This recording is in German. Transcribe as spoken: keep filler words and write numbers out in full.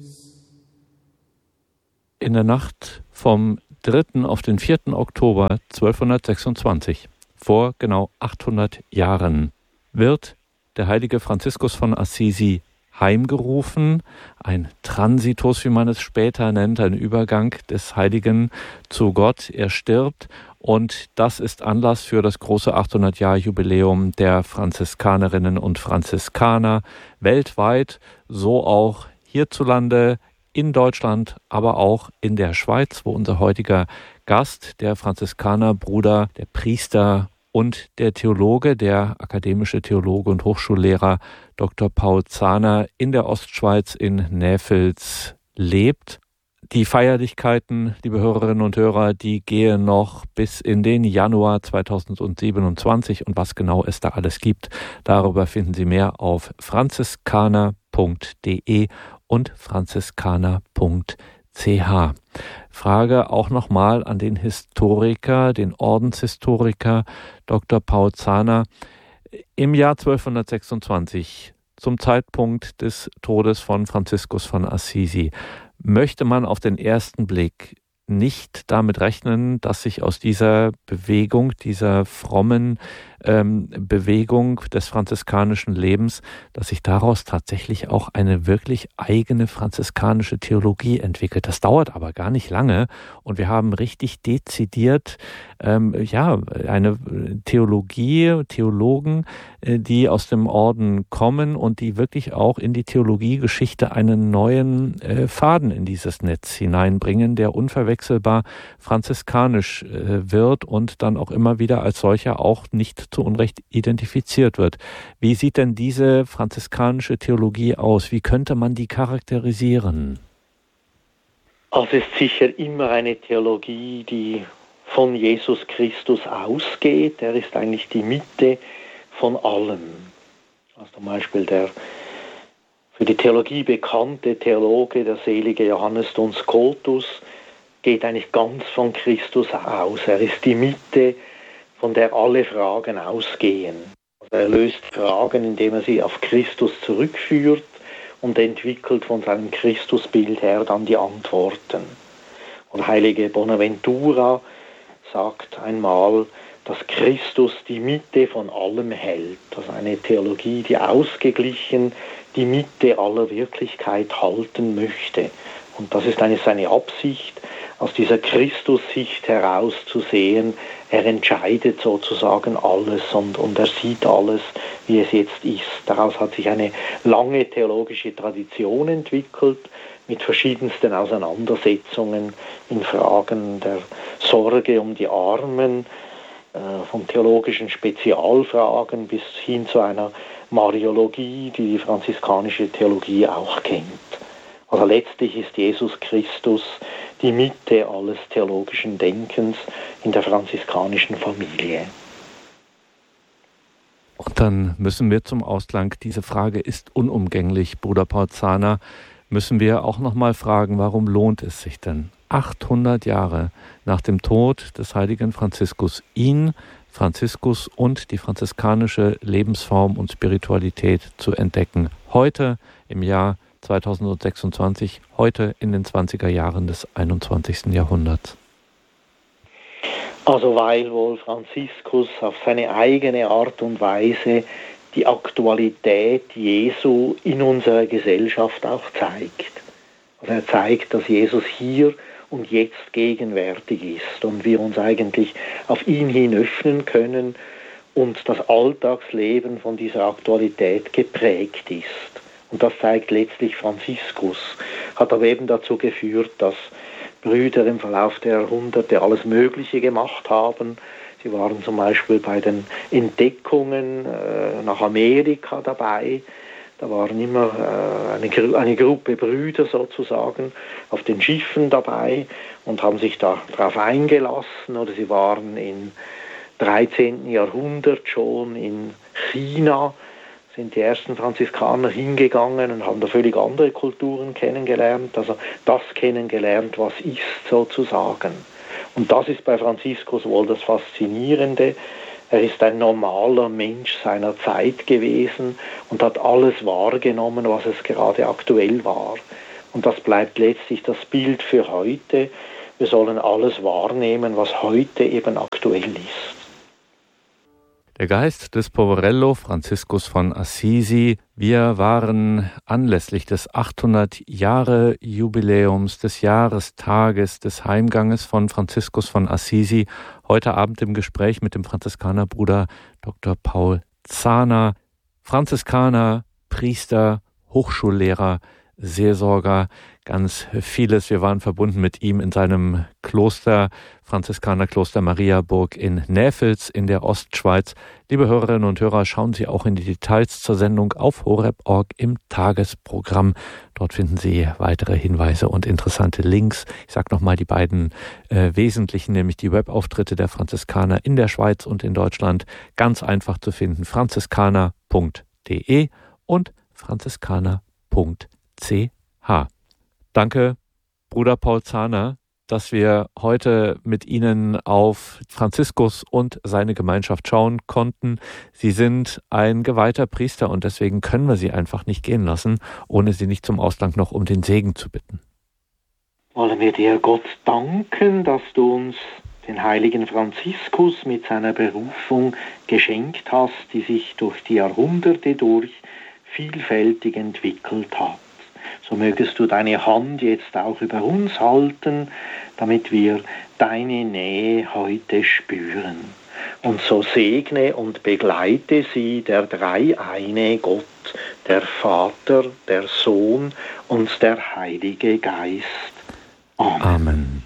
In der Nacht vom dritten auf den vierten Oktober zwölfhundertsechsundzwanzig, vor genau achthundert Jahren, wird der heilige Franziskus von Assisi heimgerufen, ein Transitus, wie man es später nennt, ein Übergang des Heiligen zu Gott. Er stirbt und das ist Anlass für das große achthundert-Jahr-Jubiläum der Franziskanerinnen und Franziskaner weltweit, so auch hierzulande, in Deutschland, aber auch in der Schweiz, wo unser heutiger Gast, der Franziskanerbruder, der Priester und der Theologe, der akademische Theologe und Hochschullehrer Doktor Paul Zahner in der Ostschweiz in Näfels lebt. Die Feierlichkeiten, liebe Hörerinnen und Hörer, die gehen noch bis in den Januar zweitausendsiebenundzwanzig und was genau es da alles gibt, darüber finden Sie mehr auf franziskaner punkt de und franziskaner punkt c h. Frage auch nochmal an den Historiker, den Ordenshistoriker Doktor Paul Zahner. Im Jahr zwölfhundertsechsundzwanzig, zum Zeitpunkt des Todes von Franziskus von Assisi, möchte man auf den ersten Blick nicht damit rechnen, dass sich aus dieser Bewegung, dieser frommen ähm, Bewegung des franziskanischen Lebens, dass sich daraus tatsächlich auch eine wirklich eigene franziskanische Theologie entwickelt. Das dauert aber gar nicht lange und wir haben richtig dezidiert ähm, ja eine Theologie, Theologen, äh, die aus dem Orden kommen und die wirklich auch in die Theologiegeschichte einen neuen äh, Faden in dieses Netz hineinbringen, der unverwechselbar franziskanisch äh, wird und dann auch immer wieder als solcher auch nicht zu Unrecht identifiziert wird. Wie sieht denn diese franziskanische Theologie aus? Wie könnte man die charakterisieren? Also es ist sicher immer eine Theologie, die von Jesus Christus ausgeht. Er ist eigentlich die Mitte von allem. Also zum Beispiel der für die Theologie bekannte Theologe, der selige Johannes Duns Scotus, geht eigentlich ganz von Christus aus. Er ist die Mitte, von der alle Fragen ausgehen. Also er löst Fragen, indem er sie auf Christus zurückführt und entwickelt von seinem Christusbild her dann die Antworten. Und heilige Bonaventura sagt einmal, dass Christus die Mitte von allem hält. Also eine Theologie, die ausgeglichen die Mitte aller Wirklichkeit halten möchte. Und das ist eigentlich seine Absicht, aus dieser Christus-Sicht heraus zu sehen, er entscheidet sozusagen alles und, und er sieht alles, wie es jetzt ist. Daraus hat sich eine lange theologische Tradition entwickelt, mit verschiedensten Auseinandersetzungen in Fragen der Sorge um die Armen, äh, von theologischen Spezialfragen bis hin zu einer Mariologie, die die franziskanische Theologie auch kennt. Also letztlich ist Jesus Christus die Mitte alles theologischen Denkens in der franziskanischen Familie. Und dann müssen wir zum Ausklang, diese Frage ist unumgänglich, Bruder Paul Zahner, müssen wir auch nochmal fragen, warum lohnt es sich denn, achthundert Jahre nach dem Tod des heiligen Franziskus, ihn, Franziskus und die franziskanische Lebensform und Spiritualität zu entdecken, heute im Jahr zweitausendsechsundzwanzig, heute in den zwanziger Jahren des einundzwanzigsten Jahrhunderts? Also weil wohl Franziskus auf seine eigene Art und Weise die Aktualität Jesu in unserer Gesellschaft auch zeigt. Also er zeigt, dass Jesus hier und jetzt gegenwärtig ist und wir uns eigentlich auf ihn hin öffnen können und das Alltagsleben von dieser Aktualität geprägt ist. Und das zeigt letztlich Franziskus, hat aber eben dazu geführt, dass Brüder im Verlauf der Jahrhunderte alles Mögliche gemacht haben. Sie waren zum Beispiel bei den Entdeckungen äh, nach Amerika dabei. Da waren immer äh, eine, Gru- eine Gruppe Brüder sozusagen auf den Schiffen dabei und haben sich da darauf eingelassen. Oder sie waren im dreizehnten Jahrhundert schon in China, sind die ersten Franziskaner hingegangen und haben da völlig andere Kulturen kennengelernt, also das kennengelernt, was ist sozusagen. Und das ist bei Franziskus wohl das Faszinierende. Er ist ein normaler Mensch seiner Zeit gewesen und hat alles wahrgenommen, was es gerade aktuell war. Und das bleibt letztlich das Bild für heute. Wir sollen alles wahrnehmen, was heute eben aktuell ist. Der Geist des Poverello, Franziskus von Assisi. Wir waren anlässlich des achthundert-Jahre-Jubiläums, des Jahrestages des Heimganges von Franziskus von Assisi heute Abend im Gespräch mit dem Franziskanerbruder Doktor Paul Zahner. Franziskaner, Priester, Hochschullehrer, Seelsorger, ganz vieles. Wir waren verbunden mit ihm in seinem Kloster, Franziskanerkloster Mariaburg in Näfels in der Ostschweiz. Liebe Hörerinnen und Hörer, schauen Sie auch in die Details zur Sendung auf horeb punkt org im Tagesprogramm. Dort finden Sie weitere Hinweise und interessante Links. Ich sage nochmal die beiden äh, wesentlichen, nämlich die Webauftritte der Franziskaner in der Schweiz und in Deutschland. Ganz einfach zu finden, franziskaner punkt de und franziskaner punkt c h. Danke, Bruder Paul Zahner, dass wir heute mit Ihnen auf Franziskus und seine Gemeinschaft schauen konnten. Sie sind ein geweihter Priester und deswegen können wir Sie einfach nicht gehen lassen, ohne Sie nicht zum Ausgang noch um den Segen zu bitten. Wollen wir dir, Gott, danken, dass du uns den heiligen Franziskus mit seiner Berufung geschenkt hast, die sich durch die Jahrhunderte durch vielfältig entwickelt hat. So mögest du deine Hand jetzt auch über uns halten, damit wir deine Nähe heute spüren. Und so segne und begleite sie der dreieine Gott, der Vater, der Sohn und der Heilige Geist. Amen. Amen.